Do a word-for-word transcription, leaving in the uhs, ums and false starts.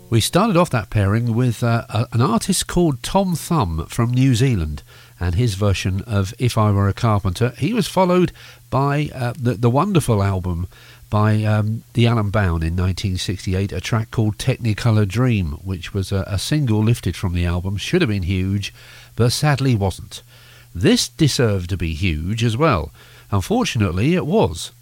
We started off that pairing with uh, a, an artist called Tom Thumb from New Zealand and his version of If I Were a Carpenter. He was followed by uh, the, the wonderful album by um, the Alan Bown in nineteen sixty-eight, a track called Technicolor Dream, which was a, a single lifted from the album. Should have been huge, but sadly wasn't. This deserved to be huge as well. Unfortunately, it was.